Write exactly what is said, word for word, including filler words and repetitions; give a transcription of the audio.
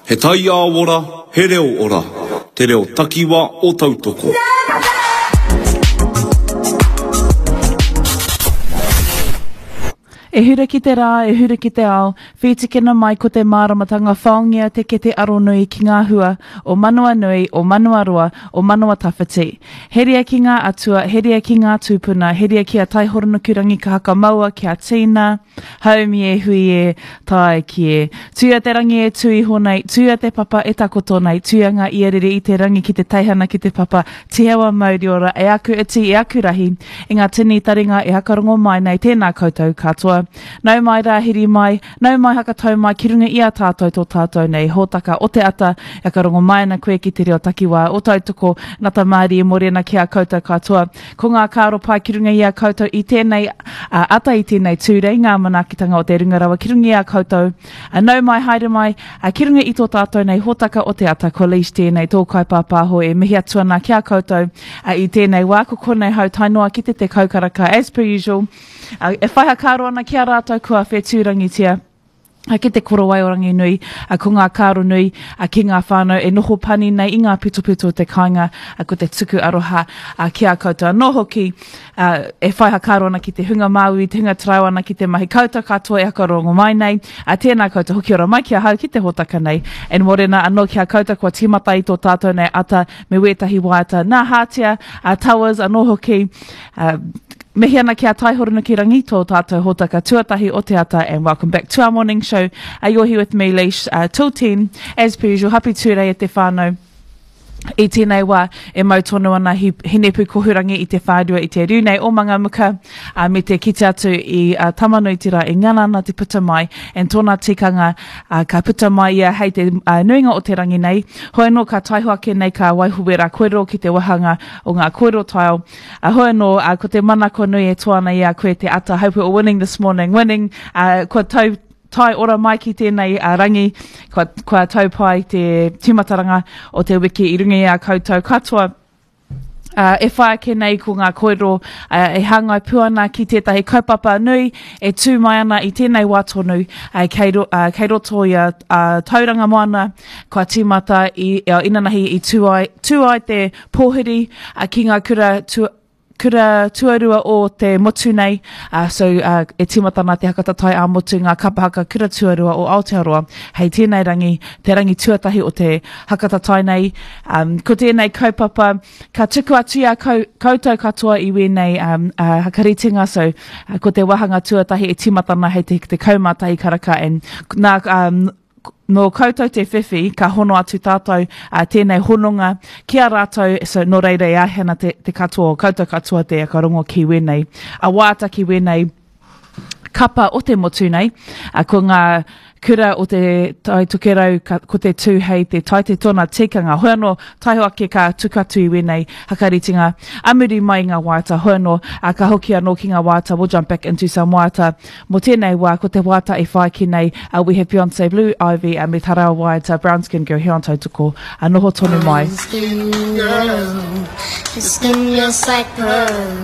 He tai a ora, he reo ora, te reo takiwa o tautoko. E hura ki te rā, e hura ki te ao, whitikena mai ko te māramatanga whaongia te ke te aro nui ki ngā hua, o manua nui, o manua roa, o manua tawhiti. Heria ki ngā atua, heria ki ngā tūpuna, heria ki a taihoronukurangi ka haka maua ki a tīna, haumi e hui e, tae ki e. Tuia te rangi e tui honei, tuia te papa e takoto nei, tuia ngā iarere i te rangi ki te teihana ki te papa, te awa mauri ora, e aku iti, e aku rahi, e ngā tini taringa e hakarongo mai nei, tēnā koutou katoa. Nau mai rā hiri mai, nau mai hakatau mai, ki runga i a tātou tō tātou nei, hōtaka o te ata, e ka rongo mai na koe ki te reo takiwā, o tautoko, ngata Māori e morena ki a koutou katoa. Ko ngā kāro pai ki runga i a koutou i tēnei, uh, ata i tēnei tūrei, ngā manakitanga o te rungarawa, ki runga i a koutou, uh, nau mai haere mai, uh, ki runga i tō tātou nei, hōtaka o te ata, ko leis tēnei, tō kaipāpāho e mihi atuana ki a koutou, uh, i tēnei wā, ko konei hau tainoa ki te te kaukaraka, as per usual, uh, e whaiha kāro ana ki a rātou kua whetūrangitia. A ki te koro wairangi nui, a ko ngā kāro nui, a ki ngā whānau, e noho pani nei i ngā pitupitu o te kāinga, a ko te tuku aroha, a ki a koutou. No hoki, uh, e whaiha kāro ana ki te hunga maui, te hunga trau ana ki te mahi koutou katoa e aka rongo mai nei, a tēnā koutou hoki ora mai ki a hau ki te hotaka nei, en morena anō ki a koutou kua timata i tō tātou nei ata me wētahi waiata. Nā hātia, a towers, anō hoki, uh, Mihi ana ki a taihoronukurangi tō tātou hōtaka tuatahi o te ata, and welcome back to our morning show. Uh, you're here with me, Leish, uh, till ten, as per usual. Happy tūrei e te whānau. I tēnei wā, e mau tonu ana hi, hinepu kohurangi i te whādua i te rūnei o Mangamuka, uh, me te kite atu i uh, Tamanuitira i ngana ana te puta mai, and tōna tikanga uh, ka puta mai ia hei te uh, nuinga o te rangi nei. Hoi no ka taihoake nei ka waihuwera koero ki te wahanga o ngā koero taio. Uh, hoi no uh, ko te manako nui e toana ia koe te ata. Hope we're winning this morning. Winning, uh, ko tau tai ora mai ki tēnei uh, rangi, kua, kua taupai te timataranga o te wiki i runga i a koutou katoa. Uh, e whae ke nei ko ngā koero uh, e hangai puana ki tētahi kaupapa nui, e tū mai ana i tēnei wātonu, uh, kei, ro, uh, kei roto i a uh, tauranga moana, kua tīmata i uh, inanahi i tūai, tūai te pōhiri uh, ki ngā kura tu, kura tuarua o te motu nei, uh, so uh, e timatana te hakata tai a motu ngā kapahaka kura tuarua o Aotearoa, hei tēnei rangi, te rangi tuatahi o te hakata tai nei, um, ko tēnei kaupapa, ka tuku atu ia kau, koutou katoa i wēnei um, uh, hakaritinga, so uh, ko te wahanga tuatahi e timatana hei te, te kaumatahi karaka, and nā um, no koutou te whiwhi, ka hono atu tātou uh, tēnei hononga ki a rātou, so no reira e ahena te, te katoa, koutou katoa te akarongo ki wēnei, a wāta ki wēnei kapa o te motu nei, uh, ko ngā kura o te tai tukerau, ka, ko te tū hei te tai te tōna tikanga, hoi anō taihoake ka tukatu i wēnei hakaritinga, amuri mai ngā wāta, hoi anō uh, ka hoki anō ki ngā wāta, we'll jump back into some wāta, mo tēnei wā, ko te wāta e whae ki nei, uh, we have Beyonce, Blue Ivy, and me tarawa wāta, Brown Skin Girl, here on tautoko, uh, noho tonu mai.